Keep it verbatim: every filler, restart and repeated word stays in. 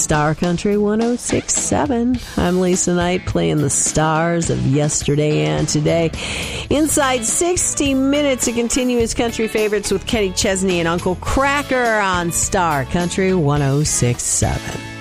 Star Country one oh six point seven. I'm Lisa Knight, playing the stars of yesterday and today. Inside sixty minutes of continuous country favorites with Kenny Chesney and Uncle Kracker on Star Country one oh six point seven.